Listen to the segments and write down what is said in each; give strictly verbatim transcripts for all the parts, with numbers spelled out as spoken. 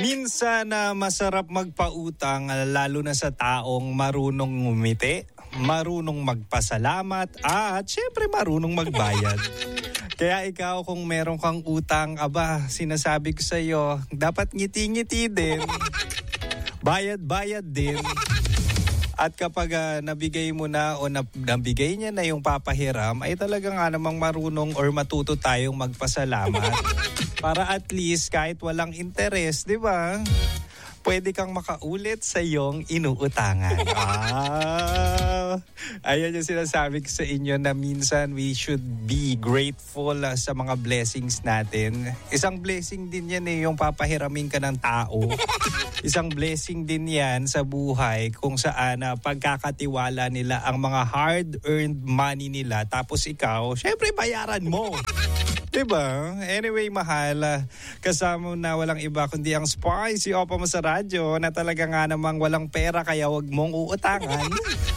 Minsan na uh, masarap magpautang lalo na sa taong marunong ngumiti, marunong magpasalamat at syempre marunong magbayad. Kaya ikaw kung meron kang utang, aba, sinasabi ko sa iyo, dapat ngiti-ngiti din. Bayad-bayad din. At kapag uh, nabigay mo na o nab- nabigay niya na yung papahiram, ay talaga nga namang marunong or matuto tayong magpasalamat. Para at least kahit walang interes, di ba? Pwede kang makaulit sa iyong inuutangan. Ah, ayan yung sinasabi ko sa inyo na minsan we should be grateful uh, sa mga blessings natin. Isang blessing din yan eh, yung papahiramin ka ng tao. Isang blessing din yan sa buhay kung saan uh, pagkakatiwala nila ang mga hard-earned money nila. Tapos ikaw, syempre bayaran mo. Diba? Anyway, mahal, kasama na walang iba kundi ang Spicy Opa mo sa radyo na talaga nga namang walang pera kaya wag mong uutangan.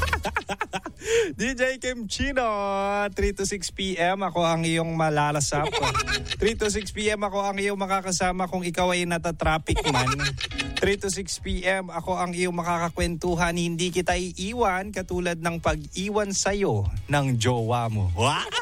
D J Kim Chino, three to six p.m. ako ang iyong malalasap. three to six p.m. ako ang iyong makakasama kung ikaw ay nata-traffic man. three to six p.m. ako ang iyong makakakwentuhan, hindi kita iiwan katulad ng pag-iwan sa'yo ng jowa mo.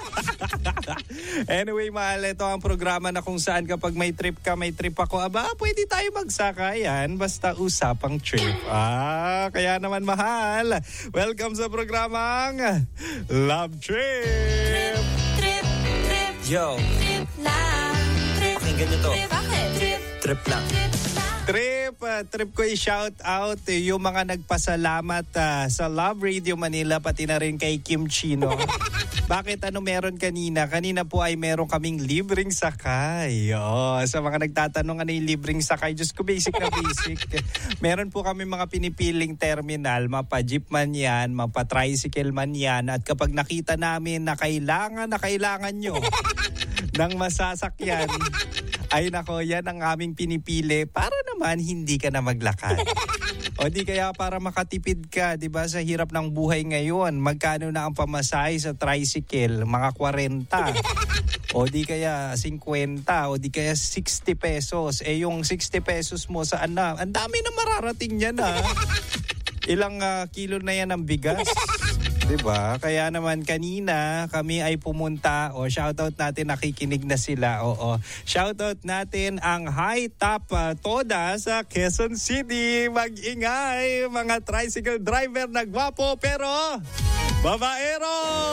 Anyway, mahal, ito ang programa na kung saan kapag may trip ka, may trip ako, aba, pwede tayo magsakayan basta usapang trip. Ah, kaya naman mahal, welcome sa programang Love Trip! Trip, trip, trip. Yo, Trip lang. Trip. pakinggan nyo to. Trip. Bakit? Trip. Trip lang. Trip lang. Trip, uh, trip ko i-shout out eh, yung mga nagpasalamat uh, sa Love Radio Manila pati na rin kay Kim Chino. Bakit ano meron kanina? Kanina po ay meron kaming libreng sakay. Oh, sa mga nagtatanong ano yung libreng sakay, Diyos ko, basic na basic. Meron po kami mga pinipiling terminal, mapa-jeep man yan, mapa-tricycle man yan. At kapag nakita namin na kailangan na kailangan nyo ng masasakyan, ay nako, yan ang aming pinipili para naman hindi ka na maglakad. O di kaya para makatipid ka, di ba, sa hirap ng buhay ngayon, magkano na ang pamasahe sa tricycle? Mga forty. O di kaya fifty, o di kaya sixty pesos. Eh yung sixty pesos mo saan na? Ang dami na mararating niyan ha. Ilang uh, kilo na yan ang bigas. Diba? Kaya naman kanina kami ay pumunta o shoutout natin, nakikinig na sila. Oo. Shoutout natin ang High Top uh, Toda sa Quezon City. Mag-ingay mga tricycle driver na gwapo pero babaero.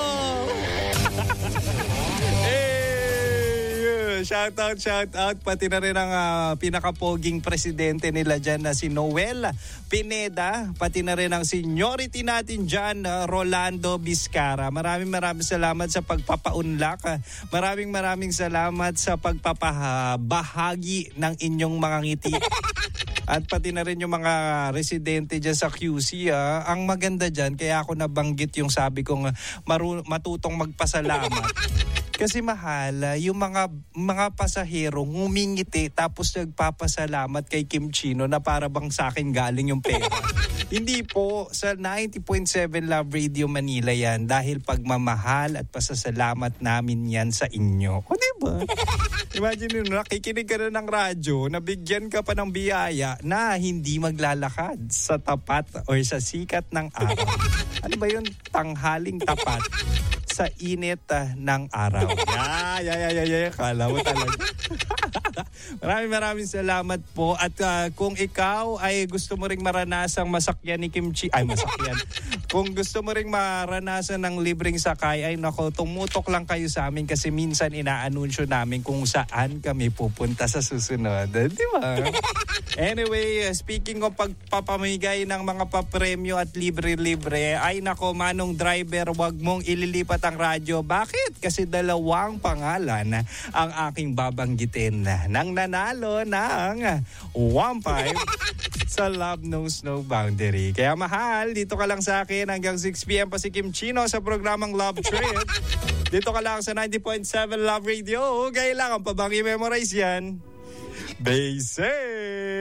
Shoutout, shoutout. Pati na rin ang uh, pinakapoging presidente nila dyan na si Noel Pineda. Pati na rin ang seniority natin dyan, uh, Rolando Vizcara. Maraming maraming salamat sa pagpapaunlak. Uh, maraming maraming salamat sa pagpapabahagi ng inyong mga ngiti. At pati na rin yung mga residente dyan sa Q C. Uh, ang maganda dyan, kaya ako nabanggit yung sabi kong maru- matutong magpasalamat. Kasi mahal, yung mga mga pasahero ngumingiti tapos nagpapasalamat kay Kim Chino na para bang sa akin galing yung pera. Hindi po, sa ninety point seven Love Radio Manila yan dahil pagmamahal at pasasalamat namin yan sa inyo. O diba? Imagine nyo, nakikinig ka na ng radyo, nabigyan ka pa ng biyaya na hindi maglalakad sa tapat or sa sikat ng araw. Ano ba yun? Tanghaling tapat sa init uh, ng araw. Yeah, yeah, yeah, yeah, yeah. Kala mo talaga. Maraming maraming salamat po. At uh, kung ikaw ay gusto mo ring maranasang masakyan ni Kim Chi, ay masakyan. Kung gusto mo ring maranasan ng libreng sakay, ay nako, tumutok lang kayo sa amin kasi minsan inaanunsyo namin kung saan kami pupunta sa susunod. Di ba? Anyway, speaking of pagpapamigay ng mga papremyo at libre-libre, ay nako, manong driver, wag mong ililipat ang radyo. Bakit? Kasi dalawang pangalan ang aking babanggitin nang nanalo ng one five sa Love Knows No Boundary. Kaya mahal, dito ka lang sa akin hanggang six p.m. pa si Kim Chino sa programang Love Trip. Dito ka lang sa ninety point seven Love Radio. Kailangan pa bang i-memorize yan? Basic!